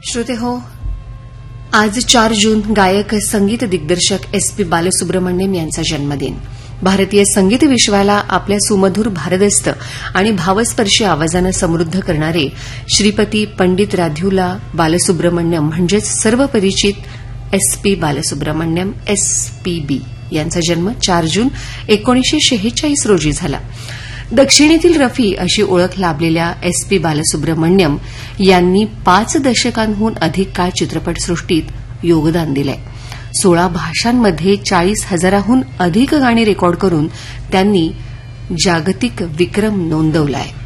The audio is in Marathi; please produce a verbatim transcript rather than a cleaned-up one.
श्रोते हो, आज चार जून गायक संगीत दिग्दर्शक एस पी बालसुब्रमण्यम यांचा जन्मदिन. भारतीय संगीत विश्वाला आपल्या सुमधुर भारदस्त आणि भावस्पर्शी आवाजानं समृद्ध करणारे श्रीपती पंडित राधुला बालसुब्रमण्यम म्हणजेच सर्वपरिचित S P Balasubramaniam S P बी यांचा जन्म चार जून एकोणीसशे शेहेचाळीस रोजी झाला. दक्षिणेतील रफी अशी ओळख लाभलेल्या एस पी बालसुब्रमण्यम यांनी पाच दशकांहून अधिक काळ चित्रपटसृष्टीत योगदान दिलंय. सोळा भाषांमध्ये चाळीस हजाराहून अधिक गाणी रेकॉर्ड करून त्यांनी जागतिक विक्रम नोंदवलाय.